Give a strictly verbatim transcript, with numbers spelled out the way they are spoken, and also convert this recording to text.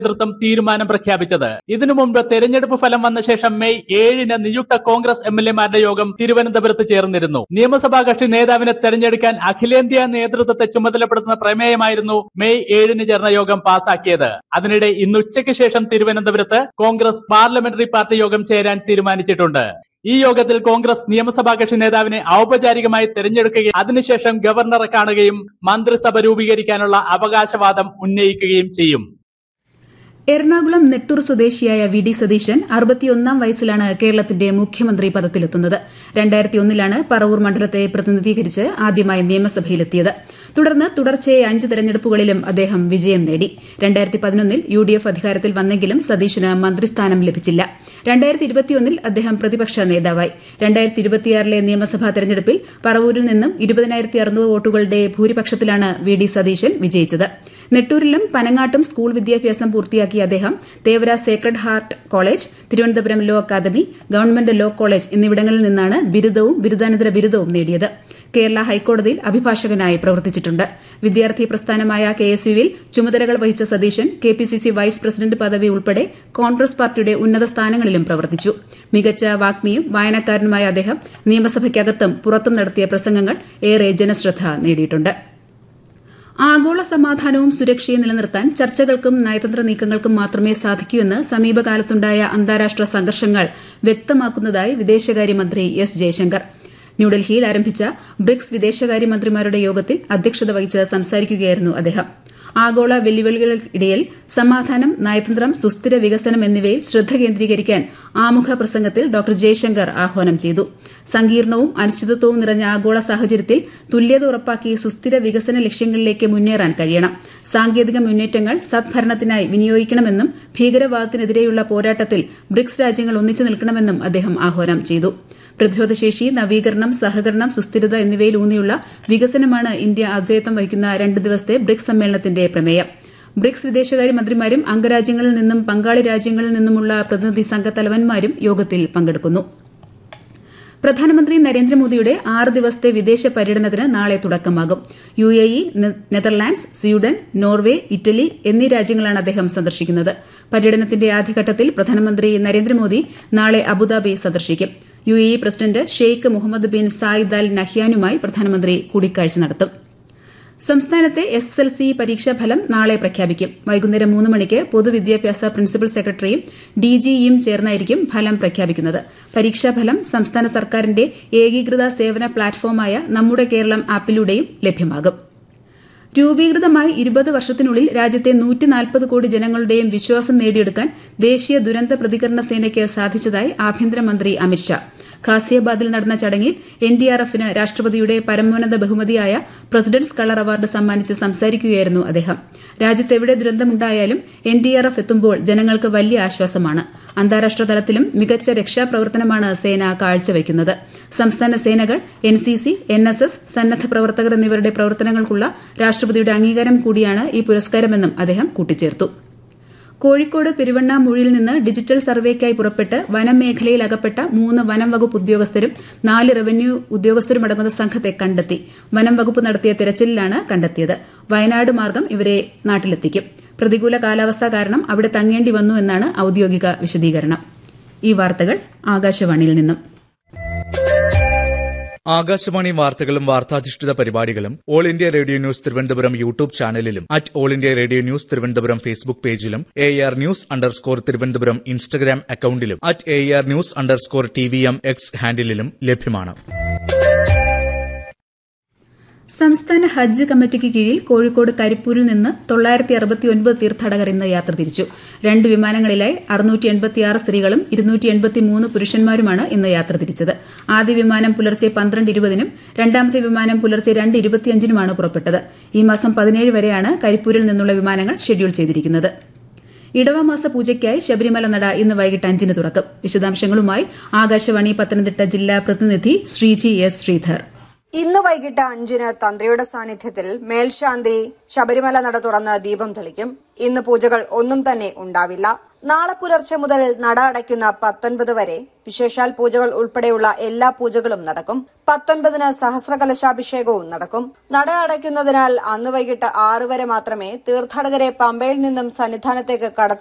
നേതൃത്വം തീരുമാനം പ്രഖ്യാപിച്ചത്. ഇതിനു മുമ്പ് തെരഞ്ഞെടുപ്പ് ഫലം വന്ന ശേഷം മെയ് ഏഴിന് നിയുക്ത കോൺഗ്രസ് എം എൽ എമാരുടെ യോഗം തിരുവനന്തപുരത്ത് ചേർന്നിരുന്നു. നിയമസഭാ കക്ഷി നേതാവിനെ തെരഞ്ഞെടുക്കാൻ അഖിലേന്ത്യാ നേതൃത്വത്തെ ചുമതലപ്പെടുത്തുന്ന പ്രമേയമായിരുന്നു മെയ് ഏഴിന് ചേർന്ന യോഗം പാസാക്കിയത്. അതിനിടെ ഇന്ന് ഉച്ചയ്ക്ക് ശേഷം തിരുവനന്തപുരത്ത് കോൺഗ്രസ് പാർലമെന്ററി പാർട്ടി യോഗം ചേരാൻ തീരുമാനിച്ചിട്ടുണ്ട്. ഈ യോഗത്തിൽ കോൺഗ്രസ് നിയമസഭാ കക്ഷി നേതാവിനെ ഔപചാരികമായി തെരഞ്ഞെടുക്കുകയും അതിനുശേഷം ഗവർണറെ കാണുകയും മന്ത്രിസഭ രൂപീകരിക്കാനുള്ള അവകാശവാദം ഉന്നയിക്കുകയും ചെയ്യും. എറണാകുളം നെട്ടൂർ സ്വദേശിയായ വി ഡി സതീശൻ അറുപത്തിയൊന്നാം വയസ്സിലാണ് കേരളത്തിന്റെ മുഖ്യമന്ത്രി പദത്തിലെത്തുന്നത്. രണ്ടായിരത്തി ഒന്നിലാണ് പറവൂർ മണ്ഡലത്തെ പ്രതിനിധീകരിച്ച് ആദ്യമായി നിയമസഭയിലെത്തിയത്. തുടർന്ന് തുടർച്ചയായ അഞ്ച് തെരഞ്ഞെടുപ്പുകളിലും അദ്ദേഹം വിജയം നേടി. രണ്ടായിരത്തി പതിനൊന്നിൽ യു ഡി എഫ് അധികാരത്തിൽ വന്നെങ്കിലും സതീശന് മന്ത്രിസ്ഥാനം ലഭിച്ചില്ല. രണ്ടായിരത്തി ഇരുപത്തിയൊന്നിൽ അദ്ദേഹം പ്രതിപക്ഷ നേതാവായി. രണ്ടായിരത്തി ഇരുപത്തിയാറിലെ നിയമസഭാ തെരഞ്ഞെടുപ്പിൽ പറവൂരിൽ നിന്നും ഇരുപതിനായിരത്തി അറുന്നൂറ് വോട്ടുകളുടെ ഭൂരിപക്ഷത്തിലാണ് വി ഡി സതീശൻ വിജയിച്ചത്. നെട്ടൂരിലും പനങ്ങാട്ടും സ്കൂൾ വിദ്യാഭ്യാസം പൂർത്തിയാക്കിയ അദ്ദേഹം Thevara Sacred heart college, Thiruvananthapuram law academy, government law college എന്നിവിടങ്ങളിൽ നിന്നാണ് ബിരുദവും ബിരുദാനന്തര ബിരുദവും നേടിയത്. കേരള ഹൈക്കോടതിയിൽ അഭിഭാഷകനായി പ്രവർത്തിച്ചിട്ടുണ്ട്. വിദ്യാർത്ഥി പ്രസ്ഥാനമായ കെ എസ് യുവിൽ ചുമതലകൾ വഹിച്ച Satheesan K P C C vice president പദവി ഉൾപ്പെടെ കോൺഗ്രസ് പാർട്ടിയുടെ ഉന്നത സ്ഥാനങ്ങളിലും പ്രവർത്തിച്ചു. മികച്ച വാഗ്മിയും വായനക്കാരനുമായ അദ്ദേഹം നിയമസഭയ്ക്കകത്തും പുറത്തും നടത്തിയ പ്രസംഗങ്ങൾ ഏറെ ജനശ്രദ്ധ നേടിയിട്ടുണ്ട്. ആഗോള സമാധാനവും സുരക്ഷയും നിലനിർത്താൻ ചർച്ചകൾക്കും നയതന്ത്ര നീക്കങ്ങൾക്കും മാത്രമേ സാധിക്കൂ എന്ന് സമീപകാലത്തുണ്ടായ അന്താരാഷ്ട്ര സംഘർഷങ്ങൾ വ്യക്തമാക്കുന്നതായി വിദേശകാര്യമന്ത്രി എസ് ജയശങ്കർ. ന്യൂഡൽഹിയിൽ ആരംഭിച്ച ബ്രിക്സ് വിദേശകാര്യമന്ത്രിമാരുടെ യോഗത്തിൽ അധ്യക്ഷത വഹിച്ച് സംസാരിക്കുകയായിരുന്നു അദ്ദേഹം. ആഗോള വെല്ലുവിളികൾക്കിടയിൽ സമാധാനം, നയതന്ത്രം, സുസ്ഥിര വികസനം എന്നിവയിൽ ശ്രദ്ധ കേന്ദ്രീകരിക്കാൻ ആമുഖ പ്രസംഗത്തിൽ ഡോക്ടർ ജയശങ്കർ ആഹ്വാനം ചെയ്തു. സങ്കീർണവും അനിശ്ചിതത്വവും നിറഞ്ഞ ആഗോള സാഹചര്യത്തിൽ തുല്യത ഉറപ്പാക്കി സുസ്ഥിര വികസന ലക്ഷ്യങ്ങളിലേക്ക് മുന്നേറാൻ കഴിയണം. സാങ്കേതിക മുന്നേറ്റങ്ങൾ സദ്ഭരണത്തിനായി വിനിയോഗിക്കണമെന്നും ഭീകരവാദത്തിനെതിരെയുള്ള പോരാട്ടത്തിൽ ബ്രിക്സ് രാജ്യങ്ങൾ ഒന്നിച്ചു നിൽക്കണമെന്നും അദ്ദേഹം ആഹ്വാനം ചെയ്തു. പ്രതിരോധശേഷി, നവീകരണം, സഹകരണം, സുസ്ഥിരത എന്നിവയിലൂന്നിയുള്ള വികസനമാണ് ഇന്ത്യ ആതിഥേയത്വം വഹിക്കുന്ന രണ്ട് ദിവസത്തെ ബ്രിക്സ് സമ്മേളനത്തിന്റെ പ്രമേയം. ബ്രിക്സ് വിദേശകാര്യമന്ത്രിമാരും അംഗരാജ്യങ്ങളിൽ നിന്നും പങ്കാളി രാജ്യങ്ങളിൽ നിന്നുമുള്ള പ്രതിനിധി സംഘത്തലവന്മാരും യോഗത്തിൽ പങ്കെടുക്കുന്നു. പ്രധാനമന്ത്രി നരേന്ദ്രമോദിയുടെ ആറ് ദിവസത്തെ വിദേശ പര്യടനത്തിന് നാളെ തുടക്കമാകും. U A E, Netherlands, Sweden, Norway, Italy എന്നീ രാജ്യങ്ങളാണ് അദ്ദേഹം സന്ദർശിക്കുന്നത്. പര്യടനത്തിന്റെ ആദ്യഘട്ടത്തിൽ പ്രധാനമന്ത്രി നരേന്ദ്രമോദി നാളെ അബുദാബി സന്ദർശിക്കും. U A E president Sheikh Muhammad bin Zayed Al നഹ്യാനുമായി പ്രധാനമന്ത്രി കൂടിക്കാഴ്ച നടത്തും. സംസ്ഥാനത്തെ എസ് എസ് എൽ സി പരീക്ഷാഫലം നാളെ പ്രഖ്യാപിക്കും. വൈകുന്നേരം മൂന്ന് മണിക്ക് പൊതുവിദ്യാഭ്യാസ പ്രിൻസിപ്പൽ സെക്രട്ടറിയും ഡിജിഇയും ചേർന്നായിരിക്കും ഫലം പ്രഖ്യാപിക്കുന്നത്. പരീക്ഷാഫലം സംസ്ഥാന സർക്കാരിന്റെ ഏകീകൃത സേവന പ്ലാറ്റ്ഫോമായ നമ്മുടെ കേരളം ആപ്പിലൂടെയും ലഭ്യമാകും. രൂപീകൃതമായി ഇരുപത് വർഷത്തിനുള്ളിൽ രാജ്യത്തെ നൂറ്റി നാൽപ്പത് കോടി ജനങ്ങളുടെയും വിശ്വാസം നേടിയെടുക്കാൻ ദേശീയ ദുരന്ത പ്രതികരണ സേനയ്ക്ക് സാധിച്ചതായി ആഭ്യന്തരമന്ത്രി അമിത്ഷാ. ഖാസിയാബാദിൽ നടന്ന ചടങ്ങിൽ എൻ ഡി ആർ എഫിന് രാഷ്ട്രപതിയുടെ പരമോന്നത ബഹുമതിയായ പ്രസിഡന്റ്സ് കളർ അവാർഡ് സമ്മാനിച്ച് സംസാരിക്കുകയായിരുന്നു അദ്ദേഹം. രാജ്യത്തെവിടെ ദുരന്തമുണ്ടായാലും എൻ ഡി ആർ എഫ് എത്തുമ്പോൾ ജനങ്ങൾക്ക് വലിയ ആശ്വാസമാണ്. അന്താരാഷ്ട്ര തലത്തിലും മികച്ച രക്ഷാപ്രവർത്തനമാണ് സേന കാഴ്ചവയ്ക്കുന്നത്. സംസ്ഥാന സേനകൾ, N C C, N S S, സന്നദ്ധ പ്രവർത്തകർ എന്നിവരുടെ പ്രവർത്തനങ്ങൾക്കുള്ള രാഷ്ട്രപതിയുടെ അംഗീകാരം കൂടിയാണ് ഈ പുരസ്കാരമെന്നും അദ്ദേഹം കൂട്ടിച്ചേർത്തു. കോഴിക്കോട് പെരുവണ്ണാമൂഴിയിൽ നിന്ന് ഡിജിറ്റൽ സർവേക്കായി പുറപ്പെട്ട് വനം മേഖലയിൽ അകപ്പെട്ട മൂന്ന് വനം വകുപ്പ് ഉദ്യോഗസ്ഥരും നാല് റവന്യൂ ഉദ്യോഗസ്ഥരുമടങ്ങുന്ന സംഘത്തെ കണ്ടെത്തി. വനം വകുപ്പ് നടത്തിയ തെരച്ചിലിലാണ് കണ്ടെത്തിയത്. വയനാട് മാർഗം ഇവരെ നാട്ടിലെത്തിക്കും. പ്രതികൂല കാലാവസ്ഥ കാരണം അവിടെ തങ്ങേണ്ടി വന്നു എന്നാണ് ഔദ്യോഗിക വിശദീകരണം. ഈ വാർത്തകൾ ആകാശവാണിയിൽ നിന്നും. ആകാശവാണി വാർത്തകളും വാർത്താധിഷ്ഠിത പരിപാടികളും all India radio news Thiruvananthapuram YouTube ചാനലിലും at all India radio news Thiruvananthapuram Facebook പേജിലും A R news underscore Thiruvananthapuram Instagram അക്കൌണ്ടിലും at A R news underscore T V M X ഹാൻഡിലും ലഭ്യമാണ്. സംസ്ഥാന ഹജ്ജ് കമ്മിറ്റിക്ക് കീഴിൽ കോഴിക്കോട് കരിപ്പൂരിൽ നിന്ന് തൊള്ളായിരത്തി അറുപത്തിയൊൻപത് തീർത്ഥാടകർ ഇന്ന് യാത്ര തിരിച്ചു. രണ്ട് വിമാനങ്ങളിലായി അറുന്നൂറ്റി എൺപത്തിയാറ് സ്ത്രീകളും ഇരുന്നൂറ്റി എൺപത്തിമൂന്ന് പുരുഷന്മാരുമാണ് ഇന്ന് യാത്ര തിരിച്ചത്. ആദ്യ വിമാനം പുലർച്ചെ പന്ത്രണ്ട് ഇരുപതിനും രണ്ടാമത്തെ വിമാനം പുലർച്ചെ രണ്ട് ഇരുപത്തിയഞ്ചിനുമാണ് പുറപ്പെട്ടത്. ഈ മാസം പതിനേഴ് വരെയാണ് കരിപ്പൂരിൽ നിന്നുള്ള വിമാനങ്ങൾ ഷെഡ്യൂൾ ചെയ്തിരിക്കുന്നത്. ഇടവമാസ പൂജയ്ക്കായി ശബരിമല നട ഇന്ന് വൈകിട്ട് അഞ്ചിന് തുറക്കും. വിശദാംശങ്ങളുമായി ആകാശവാണി പത്തനംതിട്ട ജില്ലാ പ്രതിനിധി ശ്രീജി എസ് ശ്രീധർ. ഇന്ന് വൈകിട്ട് അഞ്ചിന് തന്ത്രിയുടെ സാന്നിധ്യത്തിൽ മേൽശാന്തി ശബരിമല നട തുറന്ന് ദീപം തെളിക്കും. ഇന്ന് പൂജകൾ ഒന്നും തന്നെ ഉണ്ടാവില്ല. നാളെ പുലർച്ചെ മുതൽ നട അടയ്ക്കുന്ന പത്തൊൻപത് വരെ വിശേഷാൽ പൂജകൾ ഉൾപ്പെടെയുള്ള എല്ലാ പൂജകളും നടക്കും. പത്തൊൻപതിന് സഹസ്രകലശാഭിഷേകവും നടക്കും. നട അടയ്ക്കുന്നതിനാൽ അന്ന് വൈകിട്ട് ആറ് വരെ മാത്രമേ തീർത്ഥാടകരെ പമ്പയിൽ നിന്നും സന്നിധാനത്തേക്ക് കടത്തി